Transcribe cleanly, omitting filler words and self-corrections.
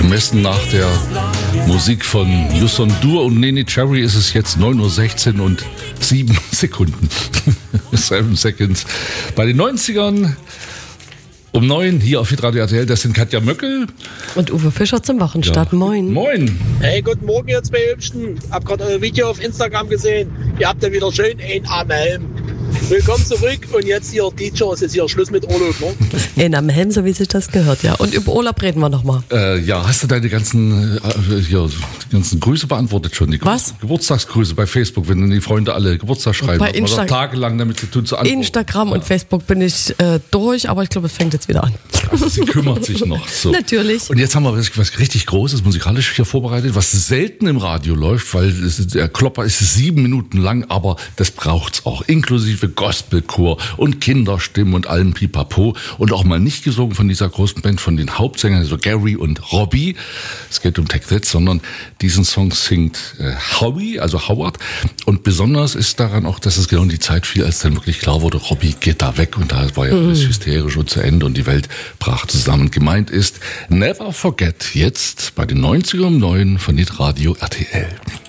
Gemessen nach der Musik von Yuson Dur und Nene Cherry ist es jetzt 9:16 und 7 Sekunden. 7 Seconds. Bei den 90ern um 9 hier auf Hitradio RTL, das sind Katja Möckel und Uwe Fischer zum Wochenstart. Ja. Moin. Moin. Hey, guten Morgen, ihr zwei Hübschen. Hab gerade euer Video auf Instagram gesehen. Ihr habt ja wieder schön einen am Helm. Willkommen zurück und jetzt hier, DJ, ist jetzt hier Schluss mit Urlaub, ne? Einen am Helm, so wie sich das gehört, ja. Und über Urlaub reden wir nochmal. Ja, hast du deine ganzen Grüße beantwortet schon? Die Was? Geburtstagsgrüße bei Facebook, wenn die Freunde alle Geburtstag schreiben. Bei tagelang damit zu tun zu antworten. Instagram und Facebook bin ich durch, aber ich glaube, es fängt jetzt wieder an. Also sie kümmert sich noch. So. Natürlich. Und jetzt haben wir was richtig Großes musikalisch hier vorbereitet, was selten im Radio läuft, weil der Klopper ist 7 Minuten lang, aber das braucht's auch, inklusive Gospelchor und Kinderstimmen und allem Pipapo und auch mal nicht gesungen von dieser großen Band, von den Hauptsängern, also Gary und Robbie. Es geht um Take That, sondern diesen Song singt Howie, also Howard. Und besonders ist daran auch, dass es genau in die Zeit fiel, als dann wirklich klar wurde, Robbie geht da weg und da war ja alles hysterisch und zu Ende und die Welt brach zusammen. Gemeint ist Never Forget, jetzt bei den 90er um 9 von Hitradio RTL.